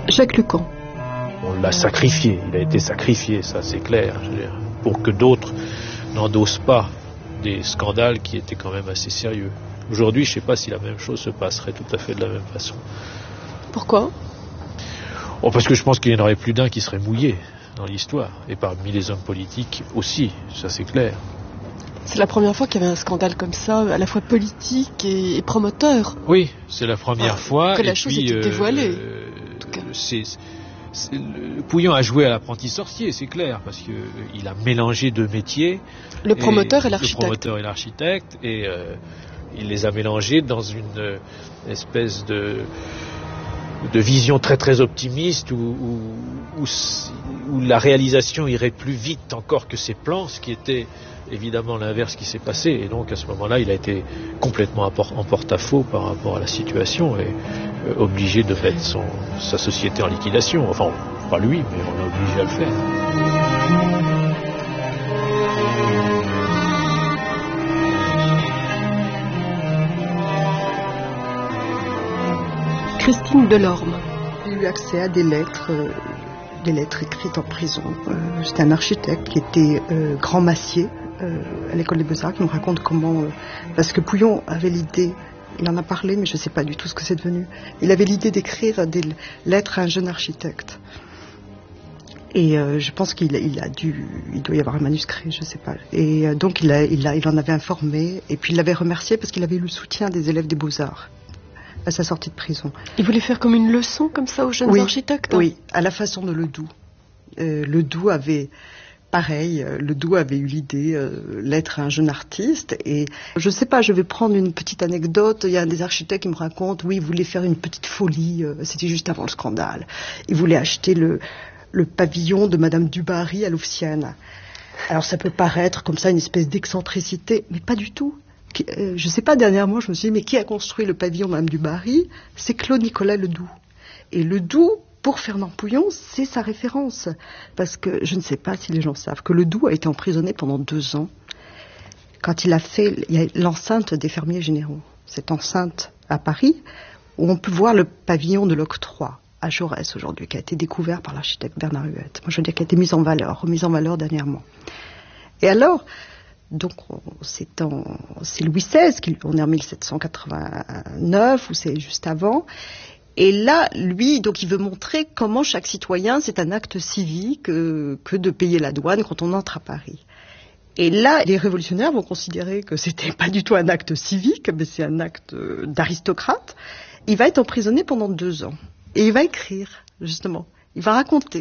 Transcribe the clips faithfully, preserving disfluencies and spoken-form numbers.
Jacques Lecan. On l'a sacrifié, il a été sacrifié, ça c'est clair, je veux dire, pour que d'autres n'endossent pas des scandales qui étaient quand même assez sérieux. Aujourd'hui, je ne sais pas si la même chose se passerait tout à fait de la même façon. Pourquoi ? Oh, parce que je pense qu'il n'y en aurait plus d'un qui serait mouillé dans l'histoire, et parmi les hommes politiques aussi, ça c'est clair. C'est la première fois qu'il y avait un scandale comme ça, à la fois politique et, et promoteur. Oui, c'est la première enfin, fois. Que la et chose puis, était dévoilée, euh, en tout cas. C'est, c'est, le, Pouillon a joué à l'apprenti sorcier, c'est clair, parce qu'il a mélangé deux métiers. Le promoteur et, et l'architecte. Le promoteur et l'architecte, et euh, il les a mélangés dans une euh, espèce de... de vision très très optimiste où, où, où, où la réalisation irait plus vite encore que ses plans, ce qui était évidemment l'inverse qui s'est passé. Et donc à ce moment-là, il a été complètement en porte-à-faux par rapport à la situation et euh, obligé de mettre son, sa société en liquidation. Enfin, pas lui, mais on l'a obligé à le faire. Christine Delorme. J'ai eu accès à des lettres, euh, des lettres écrites en prison. Euh, C'était un architecte qui était euh, grand massier euh, à l'école des Beaux-Arts, qui me raconte comment... Euh, parce que Pouillon avait l'idée, il en a parlé, mais je ne sais pas du tout ce que c'est devenu. Il avait l'idée d'écrire des lettres à un jeune architecte. Et euh, je pense qu'il il a dû, il doit y avoir un manuscrit, je ne sais pas. Et euh, donc il, a, il, a, il en avait informé, et puis il l'avait remercié parce qu'il avait eu le soutien des élèves des Beaux-Arts à sa sortie de prison. Il voulait faire comme une leçon, comme ça, aux jeunes oui, architectes hein. Oui, à la façon de Ledoux. Euh, Ledoux avait, pareil, Ledoux avait eu l'idée euh, d'être un jeune artiste. Et je ne sais pas, je vais prendre une petite anecdote. Il y a un des architectes qui me raconte, oui, il voulait faire une petite folie. Euh, c'était juste avant le scandale. Il voulait acheter le, le pavillon de Madame Dubarry à Louvciennes. Alors ça peut paraître comme ça une espèce d'excentricité, mais pas du tout. Je ne sais pas, dernièrement, je me suis dit, mais qui a construit le pavillon Madame Dubarry ? C'est Claude Nicolas Ledoux. Et Ledoux, pour Fernand Pouillon, c'est sa référence. Parce que je ne sais pas si les gens savent que Ledoux a été emprisonné pendant deux ans quand il a fait il y a l'enceinte des fermiers généraux. Cette enceinte à Paris, où on peut voir le pavillon de l'octroi à Jaurès aujourd'hui, qui a été découvert par l'architecte Bernard Huette. Moi, je veux dire, qui a été mise en valeur, remise en valeur dernièrement. Et alors... Donc c'est, en, c'est Louis seize, qui, on est en mille sept cent quatre-vingt-neuf, ou c'est juste avant. Et là, lui, donc il veut montrer comment chaque citoyen, c'est un acte civique euh, que de payer la douane quand on entre à Paris. Et là, les révolutionnaires vont considérer que c'était pas du tout un acte civique, mais c'est un acte d'aristocrate. Il va être emprisonné pendant deux ans. Et il va écrire, justement. Il va raconter.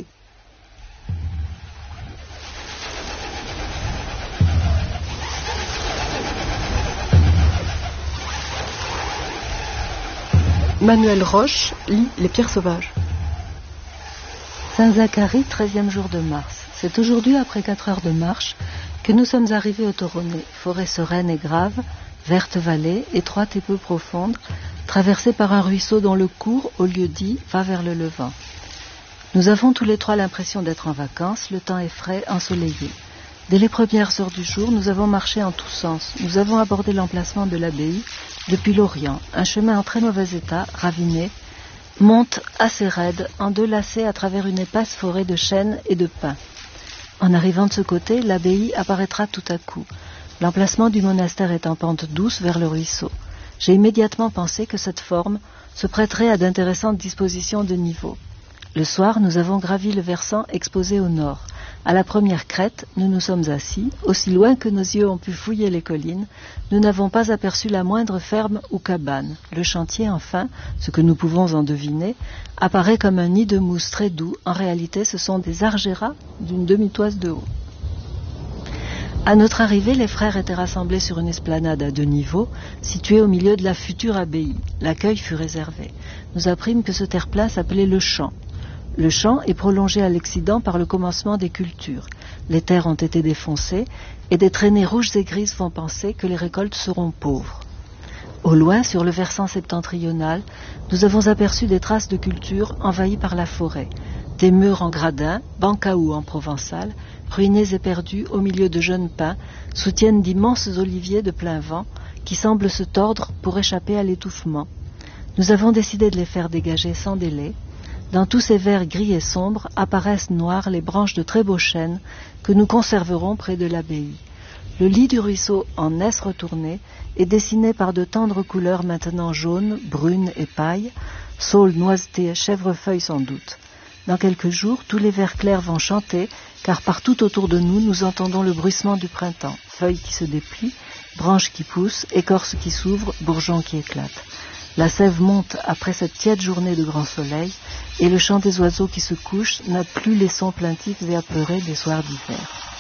Manuel Roche lit Les Pierres sauvages. Saint-Zacharie, treizième jour de mars. C'est aujourd'hui, après quatre heures de marche, que nous sommes arrivés au Toronnet, forêt sereine et grave, verte vallée, étroite et peu profonde, traversée par un ruisseau dont le cours, au lieu dit, va vers le levant. Nous avons tous les trois l'impression d'être en vacances, le temps est frais, ensoleillé. Dès les premières heures du jour, nous avons marché en tous sens. Nous avons abordé l'emplacement de l'abbaye depuis l'Orient. Un chemin en très mauvais état, raviné, monte assez raide, endelassé à travers une épaisse forêt de chênes et de pins. En arrivant de ce côté, l'abbaye apparaîtra tout à coup. L'emplacement du monastère est en pente douce vers le ruisseau. J'ai immédiatement pensé que cette forme se prêterait à d'intéressantes dispositions de niveau. Le soir, nous avons gravi le versant exposé au nord. À la première crête, nous nous sommes assis. Aussi loin que nos yeux ont pu fouiller les collines, nous n'avons pas aperçu la moindre ferme ou cabane. Le chantier, enfin, ce que nous pouvons en deviner, apparaît comme un nid de mousse très doux. En réalité, ce sont des argéras d'une demi-toise de haut. À notre arrivée, les frères étaient rassemblés sur une esplanade à deux niveaux, située au milieu de la future abbaye. L'accueil fut réservé. Nous apprîmes que ce terre-plein s'appelait le champ. Le champ est prolongé à l'Occident par le commencement des cultures. Les terres ont été défoncées et des traînées rouges et grises font penser que les récoltes seront pauvres. Au loin, sur le versant septentrional, nous avons aperçu des traces de cultures envahies par la forêt. Des murs en gradin, bancaou en provençal, ruinés et perdus au milieu de jeunes pins, soutiennent d'immenses oliviers de plein vent qui semblent se tordre pour échapper à l'étouffement. Nous avons décidé de les faire dégager sans délai. Dans tous ces verts gris et sombres apparaissent noires les branches de très beaux chênes que nous conserverons près de l'abbaye. Le lit du ruisseau en S retourné est dessiné par de tendres couleurs maintenant jaunes, brunes et paille, saules, noisetés, chèvrefeuilles sans doute. Dans quelques jours, tous les vers clairs vont chanter, car partout autour de nous, nous entendons le bruissement du printemps. Feuilles qui se déplient, branches qui poussent, écorces qui s'ouvrent, bourgeons qui éclatent. La sève monte après cette tiède journée de grand soleil, et le chant des oiseaux qui se couchent n'a plus les sons plaintifs et apeurés des soirs d'hiver.